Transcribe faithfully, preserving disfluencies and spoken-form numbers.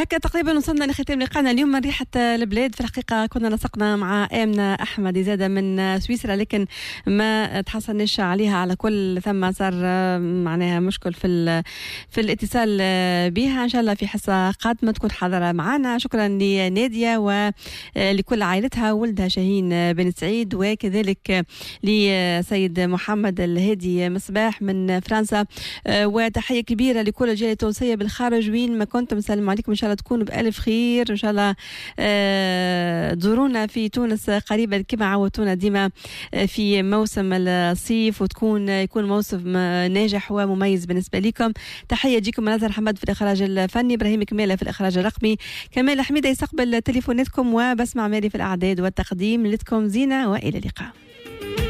هكا تقريبا وصلنا لختام لقاءنا اليوم من ريحة البلاد. في الحقيقة كنا لصقنا مع آمنة أحمد زادة من سويسرا، لكن ما تحصلناش عليها. على كل ثم صار معناها مشكل في في الاتصال بها. إن شاء الله في حصة قادمة تكون حاضرة معنا. شكرا لنادية ولكل عائلتها، ولدها شاهين بن سعيد، وكذلك لسيد محمد الهادي مصباح من فرنسا. وتحية كبيرة لكل الجالية التونسية بالخارج وين ما كنتم. سلام عليكم، إن شاء الله تكونوا بألف خير. إن شاء الله تزورونا في تونس قريبا كما عودتونا ديما في موسم الصيف، وتكون يكون موسم ناجح ومميز بالنسبة لكم. تحية جيكم منازل حمد في الإخراج الفني، إبراهيم كمالة في الإخراج الرقمي، كمال حميدة يستقبل تليفوناتكم، وبسمع مالي في الأعداد والتقديم. لكم زينة وإلى اللقاء.